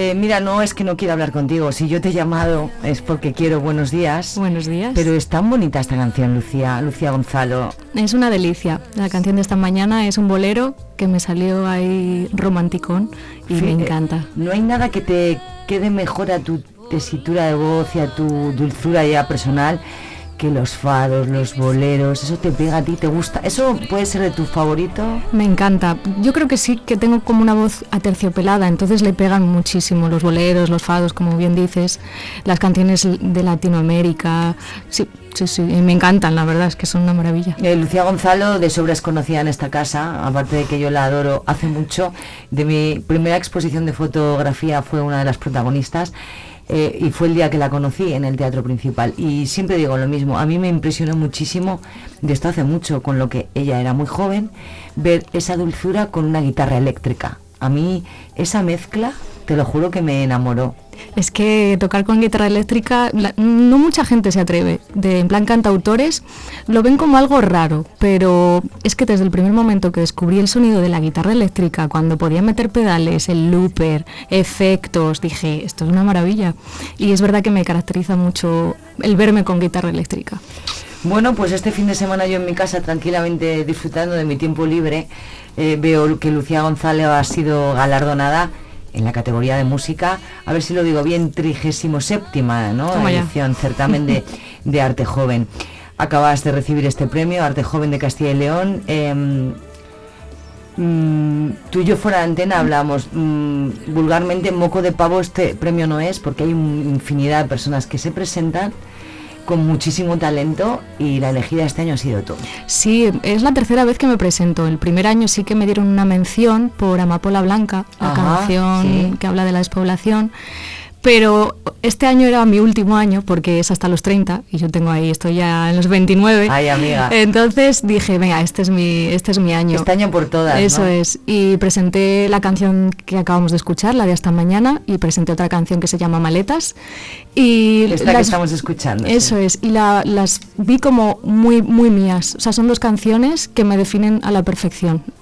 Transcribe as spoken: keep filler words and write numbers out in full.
Eh, mira, no es que no quiera hablar contigo. Si yo te he llamado es porque quiero buenos días. Buenos días. Pero es tan bonita esta canción, Lucía, Lucía Gonzalo. Es una delicia. La canción de esta mañana es un bolero que me salió ahí romanticón y sí, me encanta. Eh, no hay nada que te quede mejor a tu tesitura de voz y a tu dulzura ya personal que los fados, los boleros. Eso te pega a ti, te gusta. ¿Eso puede ser de tu favorito? Me encanta. Yo creo que sí, que tengo como una voz aterciopelada, entonces le pegan muchísimo los boleros, los fados, como bien dices, las canciones de Latinoamérica. Sí, sí, sí, y me encantan, la verdad es que son una maravilla. Eh, Lucía Gonzalo, de sobra es conocida en esta casa, aparte de que yo la adoro hace mucho. De mi primera exposición de fotografía fue una de las protagonistas. Eh, y fue el día que la conocí en el Teatro Principal y siempre digo lo mismo, a mí me impresionó muchísimo, de esto hace mucho, con lo que ella era muy joven, ver esa dulzura con una guitarra eléctrica. A mí esa mezcla, te lo juro que me enamoró. Es que tocar con guitarra eléctrica, la, no mucha gente se atreve. De, en plan cantautores lo ven como algo raro, pero es que desde el primer momento que descubrí el sonido de la guitarra eléctrica, cuando podía meter pedales, el looper, efectos, dije, esto es una maravilla. Y es verdad que me caracteriza mucho el verme con guitarra eléctrica. Bueno, pues este fin de semana yo en mi casa tranquilamente disfrutando de mi tiempo libre, eh, veo que Lucía Gonzalo ha sido galardonada en la categoría de música, a ver si lo digo bien, trigésimo séptima, ¿no? edición, certamen de, de Arte Joven. Acabas de recibir este premio, Arte Joven de Castilla y León. Eh, mm, tú y yo fuera de antena hablamos mm, vulgarmente, moco de pavo este premio no es, porque hay una infinidad de personas que se presentan con muchísimo talento y la elegida este año ha sido tú. Sí, es la tercera vez que me presento. El primer año sí que me dieron una mención por Amapola Blanca, la Ajá, canción sí. que habla de la despoblación. Pero este año era mi último año porque es hasta los treinta y yo tengo ahí, estoy ya en los veintinueve. Ay, amiga. Entonces dije, venga, este es mi este es mi año. Este año por todas, Eso ¿no? es. Y presenté la canción que acabamos de escuchar, la de Hasta Mañana, y presenté otra canción que se llama Maletas. Y esta las, que estamos escuchando. Eso sí. es. Y la, las vi como muy, muy mías. O sea, son dos canciones que me definen a la perfección.